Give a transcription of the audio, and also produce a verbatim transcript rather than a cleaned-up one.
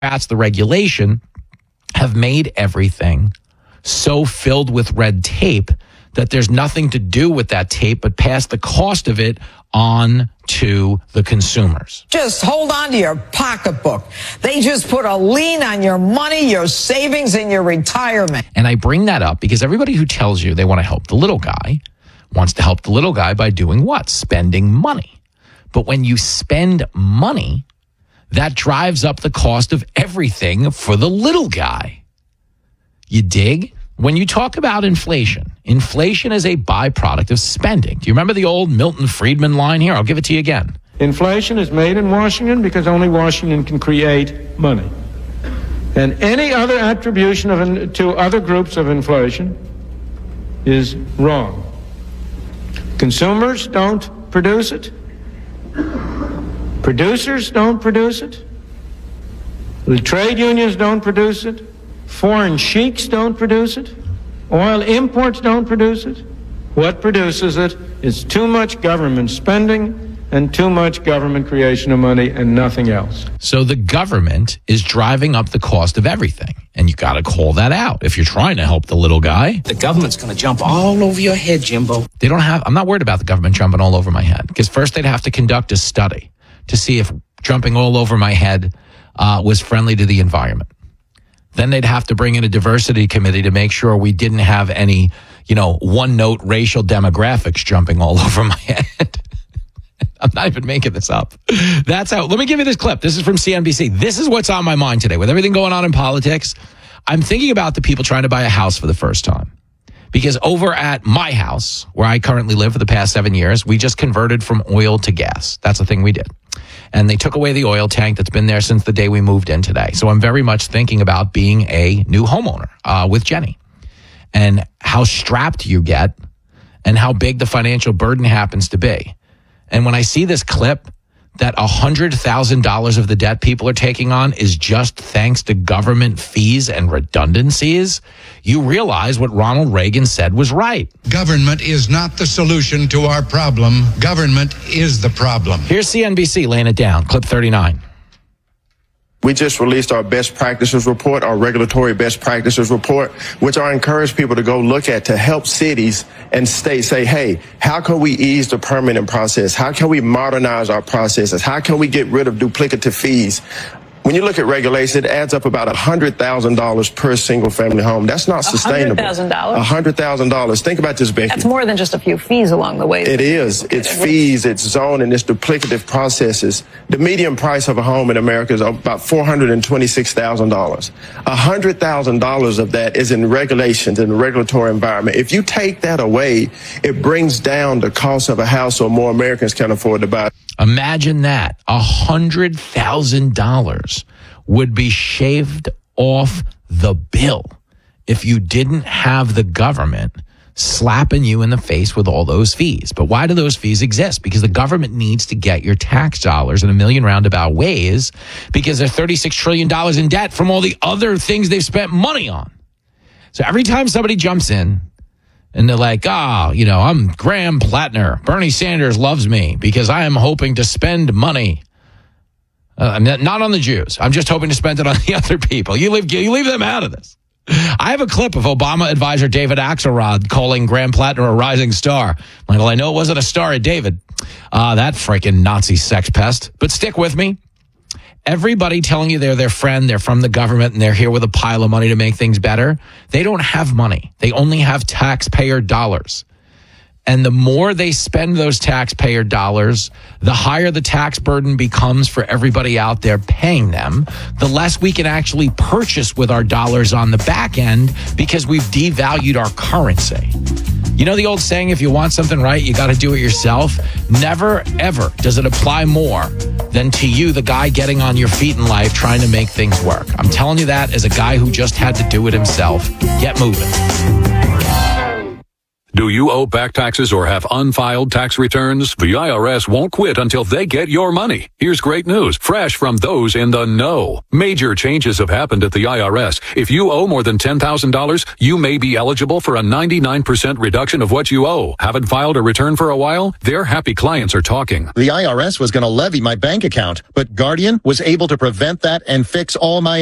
That's the regulation have made everything so filled with red tape that there's nothing to do with that tape but pass the cost of it on to the consumers. Just hold on to your pocketbook. They just put a lien on your money, your savings, and your retirement. And I bring that up because everybody who tells you they want to help the little guy wants to help the little guy by doing what? Spending money. But when you spend money, that drives up the cost of everything for the little guy. You dig? When you talk about inflation, inflation is a byproduct of spending. Do you remember the old Milton Friedman line here? I'll give it to you again. Inflation is made in Washington because only Washington can create money. And any other attribution of in, to other groups of inflation is wrong. Consumers don't produce it. Producers don't produce it. The trade unions don't produce it. Foreign sheiks don't produce it. Oil imports don't produce it. What produces it is too much government spending and too much government creation of money and nothing else. So the government is driving up the cost of everything. And you got to call that out if you're trying to help the little guy. The government's going to jump all over your head, Jimbo. They don't have, I'm not worried about the government jumping all over my head because first they'd have to conduct a study to see if jumping all over my head uh, was friendly to the environment. Then they'd have to bring in a diversity committee to make sure we didn't have any, you know, one-note racial demographics jumping all over my head. I'm not even making this up. That's how, let me give you this clip. This is from C N B C. This is what's on my mind today. With everything going on in politics, I'm thinking about the people trying to buy a house for the first time. Because over at my house, where I currently live for the past seven years, we just converted from oil to gas. That's the thing we did. And they took away the oil tank that's been there since the day we moved in today. So I'm very much thinking about being a new homeowner uh, with Jenny and how strapped you get and how big the financial burden happens to be. And when I see this clip that one hundred thousand dollars of the debt people are taking on is just thanks to government fees and redundancies, you realize what Ronald Reagan said was right. Government is not the solution to our problem. Government is the problem. Here's C N B C laying it down. Clip thirty-nine. We just released our best practices report, our regulatory best practices report, which I encourage people to go look at to help cities and states say, hey, how can we ease the permitting process? How can we modernize our processes? How can we get rid of duplicative fees? When you look at regulation, it adds up about one hundred thousand dollars per single family home. That's not sustainable. one hundred thousand dollars? one hundred thousand dollars. Think about this, Becky. That's more than just a few fees along the way. It is. It's fees, it's zoning, it's duplicative processes. The median price of a home in America is about four hundred twenty-six thousand dollars. one hundred thousand dollars of that is in regulations, in the regulatory environment. If you take that away, it brings down the cost of a house so more Americans can afford to buy. Imagine that. one hundred thousand dollars would be shaved off the bill if you didn't have the government slapping you in the face with all those fees. But why do those fees exist? Because the government needs to get your tax dollars in a million roundabout ways because they're thirty-six trillion dollars in debt from all the other things they've spent money on. So every time somebody jumps in, and they're like, ah, oh, you know, I'm Graham Plattner. Bernie Sanders loves me because I am hoping to spend money. Uh, I'm not on the Jews. I'm just hoping to spend it on the other people. You leave, you leave them out of this. I have a clip of Obama advisor David Axelrod calling Graham Plattner a rising star. I'm like, well, I know it wasn't a star at David. Uh, that freaking Nazi sex pest. But stick with me. Everybody telling you they're their friend, they're from the government, and they're here with a pile of money to make things better. They don't have money. They only have taxpayer dollars. And the more they spend those taxpayer dollars, the higher the tax burden becomes for everybody out there paying them, the less we can actually purchase with our dollars on the back end because we've devalued our currency. You know the old saying, if you want something right, you got to do it yourself? Never, ever does it apply more than to you, the guy getting on your feet in life trying to make things work. I'm telling you that as a guy who just had to do it himself. Get moving. Do you owe back taxes or have unfiled tax returns? The I R S won't quit until they get your money. Here's great news, fresh from those in the know. Major changes have happened at the I R S. If you owe more than ten thousand dollars, you may be eligible for a ninety-nine percent reduction of what you owe. Haven't filed a return for a while? Their happy clients are talking. The I R S was going to levy my bank account, but Guardian was able to prevent that and fix all my